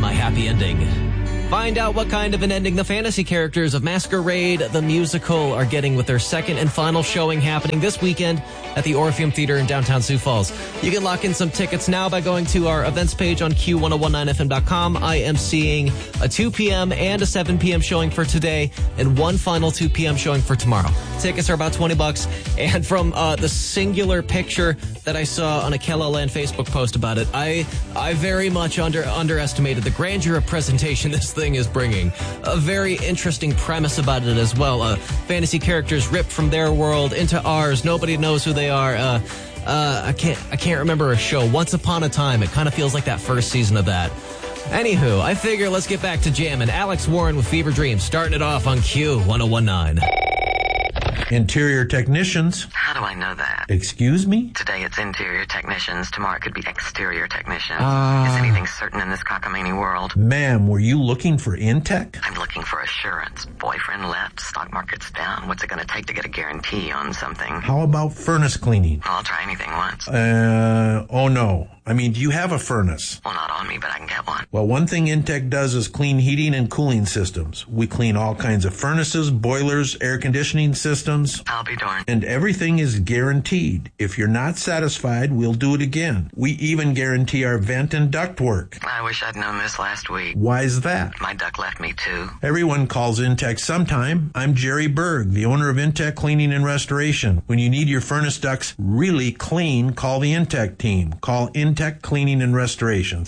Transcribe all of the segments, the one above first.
my happy ending. Find out what kind of an ending the fantasy characters of Masquerade the Musical are getting with their second and final showing happening this weekend at the Orpheum Theater in downtown Sioux Falls. You can lock in some tickets now by going to our events page on Q1019FM.com. I am seeing a 2 p.m. and a 7 p.m. showing for today and one final 2 p.m. showing for tomorrow. Tickets are about $20. And from the singular picture that I saw on a Kella Land Facebook post about it, I very much underestimated the grandeur of presentation this thing is bringing. A very interesting premise about it as well. Fantasy characters ripped from their world into ours. Nobody knows who they are. I can't remember a show. Once Upon a Time. It kind of feels like that first season of that. Anywho, I figure let's get back to jamming. Alex Warren with Fever Dreams, starting it off on Q1019. Interior technicians. How do I know that? Excuse me? Today it's interior technicians. Tomorrow it could be exterior technicians. Is anything certain in this cockamamie world? Ma'am, were you looking for Intech? I'm looking for assurance. Boyfriend left, stock market's down. What's it going to take to get a guarantee on something? How about furnace cleaning? I'll try anything once. Oh no. I mean, do you have a furnace? Well, not on me, but I can get one. Well, one thing Intech does is clean heating and cooling systems. We clean all kinds of furnaces, boilers, air conditioning systems. I'll be darned. And everything is guaranteed. If you're not satisfied, we'll do it again. We even guarantee our vent and duct work. I wish I'd known this last week. Why's that? My duck left me too. Everyone calls Intech sometime. I'm Jerry Berg, the owner of Intech Cleaning and Restoration. When you need your furnace ducts really clean, call the Intech team. Call Intech Cleaning and Restoration,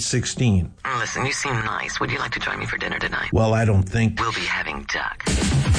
334-9716. Listen, you seem nice. Would you like to join me for dinner tonight? Well, I don't think... We'll be having duck.